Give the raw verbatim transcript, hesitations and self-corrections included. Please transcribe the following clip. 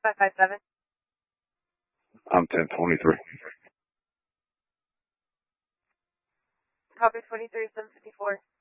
five five seven. I'm ten twenty-three. Copy twenty-three, seven fifty-four.